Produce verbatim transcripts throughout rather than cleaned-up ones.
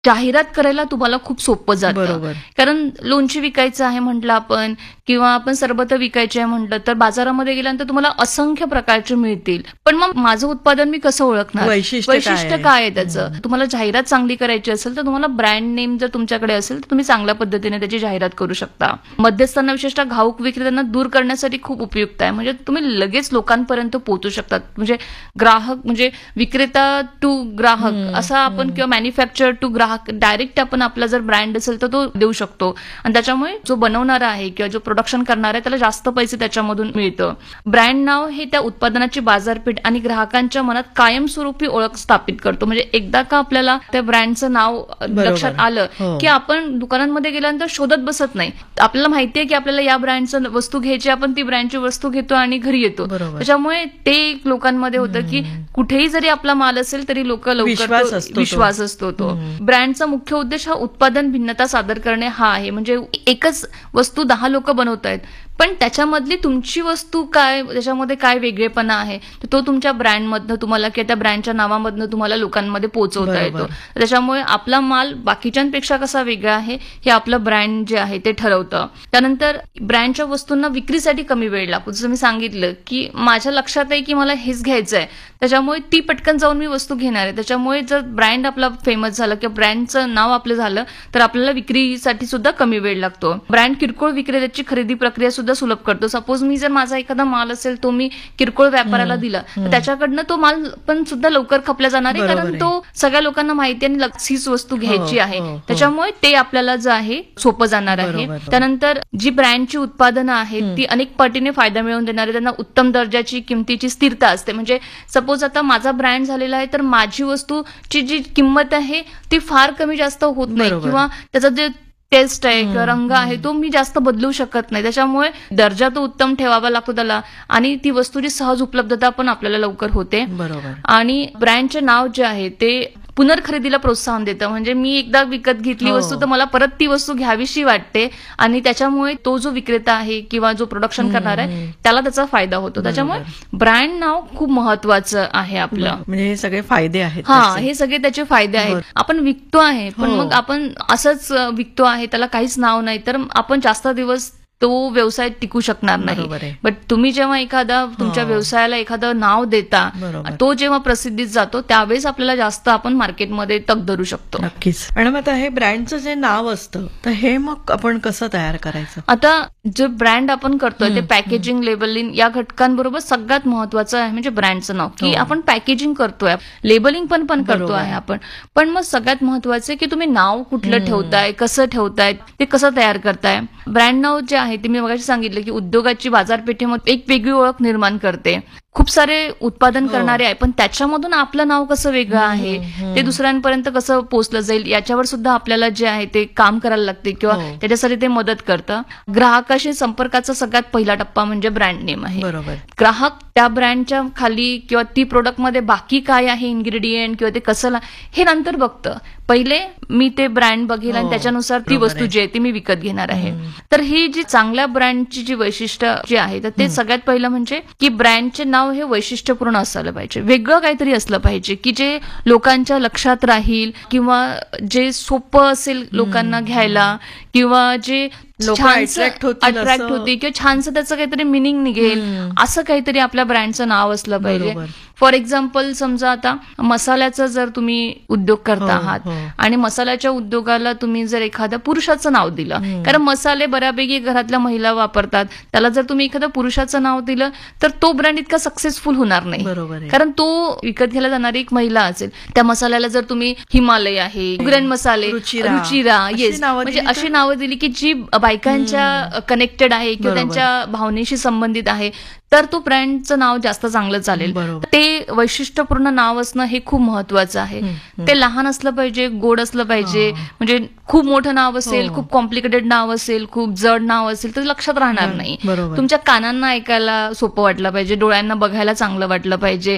जाहिरात करायला तुम्हाला खूप सोपं जातं. बरोबर. कारण लोणची विकायचं आहे म्हटलं आपण किंवा आपण सरबत विकायचे आहे म्हटलं तर बाजारामध्ये गेल्यानंतर तुम्हाला असंख्य प्रकारचे मिळतील. पण मग माझं उत्पादन मी कसं ओळखणार? वैशिष्ट्य काय वैशिष्ट्य आहे? काय आहे त्याचं? तुम्हाला जाहिरात चांगली करायची असेल तर तुम्हाला ब्रँड नेम जर तुमच्याकडे असेल तर तुम्ही चांगल्या पद्धतीने त्याची जाहिरात करू शकता. मध्यस्थांना विशेषतः घाऊक विक्रेत्यांना दूर करण्यासाठी खूप उपयुक्त आहे. म्हणजे तुम्ही लगेच लोकांपर्यंत पोहोचू शकतात. म्हणजे ग्राहक म्हणजे विक्रेता टू ग्राहक असा आपण किंवा मॅन्युफॅक्चर टू ग्राहक डायरेक्ट आपण आपला जर ब्रँड असेल तर तो देऊ शकतो. आणि त्याच्यामुळे जो बनवणारा आहे किंवा जो प्रोडक्शन करणार आहे त्याला जास्त पैसे त्याच्यामधून मिळतं. ब्रँड नाव हे त्या उत्पादनाची बाजारपेठ आणि ग्राहकांच्या मनात कायमस्वरूपी ओळख स्थापित करतो. म्हणजे एकदा का आपल्याला त्या ब्रँडचं नाव लक्षात आलं हो. की आपण दुकानांमध्ये गेल्यानंतर शोधत बसत नाही. आपल्याला माहितीये की आपल्याला या ब्रँडचं वस्तू घ्यायची, आपण ती ब्रँडची वस्तू घेतो आणि घरी येतो. बरोबर. त्याच्यामुळे ते एक लोकांमध्ये होतं की कुठेही जरी आपला माल असेल तरी लोक विश्वास लवकर असतो तो. विश्वास असतो तो. ब्रँडचा मुख्य उद्देश हा उत्पादन भिन्नता सादर करणे हा आहे. म्हणजे एकच वस्तू दहा लोक बनवत आहेत पण त्याच्यामधली तुमची वस्तू काय, त्याच्यामध्ये काय वेगळेपणा आहे तर तो तुमच्या ब्रँडमधनं तुम्हाला किंवा त्या ब्रँडच्या नावामधनं तुम्हाला लोकांमध्ये पोहोचवता बरोबर. येतो. त्याच्यामुळे आपला माल बाकीच्यांपेक्षा कसा वेगळा आहे हे आपलं ब्रँड जे आहे ते ठरवतं. त्यानंतर ब्रँडच्या वस्तूंना विक्रीसाठी कमी वेळ लागतो. जसं मी सांगितलं की माझ्या लक्षात आहे की मला हेच घ्यायचं आहे त्याच्यामुळे ती पटकन जाऊन मी वस्तू घेणार आहे. त्याच्यामुळे जर ब्रँड आपला फेमस झाला किंवा ब्रँडचं नाव आपलं झालं तर आपल्याला विक्रीसाठी सुद्धा कमी वेळ लागतो. ब्रँड किरकोळ विक्रेत्याची खरेदी प्रक्रिया सुद्धा सुलभ करतो. सपोज मी जर माझा एखादा माल असेल तो मी किरकोळ व्यापाराला दिला तर त्याच्याकडनं तो माल पण सुद्धा लवकर खपला जाणार आहे. बरोबर कारण आहे. तो सगळ्या लोकांना माहिती आणि हीच वस्तू घ्यायची हो, आहे. हो, हो. त्याच्यामुळे ते आपल्याला जे आहे सोपं जाणार आहे. बरोबर. त्यानंतर जी ब्रँडची उत्पादनं आहेत ती अनेक पटीने फायदा मिळवून देणारे, त्यांना उत्तम दर्जाची किमतीची स्थिरता असते. म्हणजे सपोज आता माझा ब्रँड झालेला आहे तर माझी वस्तूची जी किंमत आहे ती फार कमी जास्त होत नाही बरोबर. किंवा त्याचा जे टेस्ट आहे किंवा रंग आहे तो मी जास्त बदलू शकत नाही. त्याच्यामुळे दर्जा तो उत्तम ठेवावा लागतो त्याला आणि ती वस्तूची सहज उपलब्धता पण आपल्याला लवकर होते. बरोबर. आणि ब्रँडचे नाव जे आहे ते पुनर्खरेदीला प्रोत्साहन देतं. म्हणजे मी एकदा विकत घेतली हो. वस्तू तर मला परत ती वस्तू घ्यावीशी वाटते आणि त्याच्यामुळे तो जो विक्रेता आहे किंवा जो प्रोडक्शन करणार आहे त्याला त्याचा फायदा होतो. त्याच्यामुळे ब्रँड नाव खूप महत्वाचं आहे आपलं. म्हणजे हे सगळे फायदे आहेत हा त्याचे. हे सगळे त्याचे फायदे आहेत. बरं. आपण विकतो आहे पण हो. मग आपण असंच विकतो आहे त्याला काहीच नाव नाही तर आपण जास्त दिवस तो व्यवसाय टिकू शकणार नाही. बरोबर आहे. बट तुम्ही जेव्हा एखादा तुमच्या हो. व्यवसायाला एखादं नाव देता बरोबर. तो जेव्हा प्रसिद्धीत जातो त्यावेळेस आपल्याला जास्त आपण मार्केटमध्ये तग धरू शकतो. नक्कीच. मॅडम आता हे ब्रँडचं जे नाव असतं तर हे मग आपण कसं तयार करायचं? आता जे ब्रँड आपण करतोय ते पॅकेजिंग, लेबलिंग या घटकांबरोबर सगळ्यात महत्वाचं आहे म्हणजे ब्रँडचं नाव. की हो. आपण पॅकेजिंग करतोय, लेबलिंग पण पण करतो बरोबर. आहे आपण. पण मग सगळ्यात महत्वाचं आहे की तुम्ही नाव कुठलं ठेवताय, कसं ठेवताय, ते कसं तयार करताय. ब्रँड नाव जे आहे ते मी मगाशी सांगितलं की उद्योगाची बाजारपेठेमध्ये एक वेगळी ओळख निर्माण करते. खूप सारे उत्पादन करणारे आहे पण त्याच्यामधून आपलं नाव कसं वेगळं आहे ते दुसऱ्यांपर्यंत कसं पोहोचलं जाईल याच्यावर सुद्धा आपल्याला जे आहे ते काम करायला लागते किंवा हो. त्याच्यासाठी ते मदत करतं. ग्राहकाशी संपर्काचा सगळ्यात पहिला टप्पा म्हणजे ब्रँड नेम आहे. बरोबर. ग्राहक त्या ब्रँडच्या खाली किंवा ती प्रोडक्टमध्ये बाकी काय आहे इन्ग्रेडियंट किंवा ते कसं ला- हे नंतर बघतं. पहिले मी ते ब्रँड बघेल आणि हो, त्याच्यानुसार ती बरोबर वस्तू आहे. जी आहे ती मी विकत घेणार आहे. तर ही जी चांगल्या ब्रँडची जी वैशिष्ट्य जी आहे तर ते सगळ्यात पहिलं म्हणजे की ब्रँडचे नाव हे वैशिष्ट्यपूर्ण असायला पाहिजे, वेगळं काहीतरी असलं पाहिजे की जे लोकांच्या लक्षात राहील किंवा जे सोपं असेल लोकांना घ्यायला किंवा जे लोकं attract होतील अट्रॅक्ट असं. होते किंवा छानसं त्याचं काहीतरी मिनिंग निघेल असं काहीतरी आपल्या ब्रँडचं नाव असलं पाहिजे. बरोबर. फॉर एक्झाम्पल समजा आता मसाल्याचा जर तुम्ही उद्योग करता हो, आहात हो. आणि मसाल्याच्या उद्योगाला तुम्ही जर एखाद्या पुरुषाचं नाव दिलं कारण मसाले बऱ्यापैकी घरातल्या महिला वापरतात, त्याला जर तुम्ही एखाद्या पुरुषाचं नाव दिलं तर तो ब्रँड इतका सक्सेसफुल होणार नाही. बरोबर आहे. कारण तो विकत घ्यायला जाणारी एक महिला असेल. त्या मसाल्याला जर तुम्ही हिमालय आहे, उग्रन मसाले, रुचिरा, रुचिरा अशी येस नावं म्हणजे दिली अशी तर- नावं दिली की जी बायकांच्या कनेक्टेड आहे किंवा बरोबर. त्यांच्या भावनेशी संबंधित आहे तर तो ब्रँडचं नाव जास्त चांगलं चालेल. बरोबर. ते वैशिष्ट्यपूर्ण नाव असणं हे खूप महत्वाचं आहे. ते लहान असलं पाहिजे, गोड असलं पाहिजे. म्हणजे खूप मोठं नाव असेल, हो. खूप कॉम्प्लिकेटेड नाव असेल, खूप जड नाव असेल तर लक्षात राहणार नाही. बरोबर. तुमच्या कानांना ऐकायला सोपं वाटलं पाहिजे, डोळ्यांना बघायला चांगलं वाटलं पाहिजे.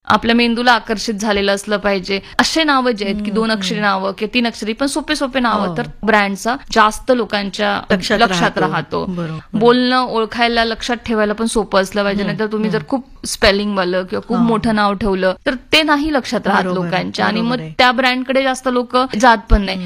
आपल्या मेंदूला आकर्षित झालेलं असलं पाहिजे, असे नावं जे आहेत की दोन अक्षरी नावं किंवा तीन अक्षरी पण सोपे सोपे नावं, हो. तर ब्रँडचा जास्त लोकांच्या लक्षात लक्षात राहतो. राहतो. बरोबर. बोलणं ओळखायला लक्षात ठेवायला पण सोपं असलं पाहिजे, नाही तर तुम्ही जर खूप स्पेलिंग वालं किंवा खूप हा. मोठं नाव ठेवलं तर ते नाही लक्षात राहत बरोबर आहे, लोकांच्या, आणि बरोबर मग आहे. त्या ब्रँडकडे जास्त लोक जात पण नाही.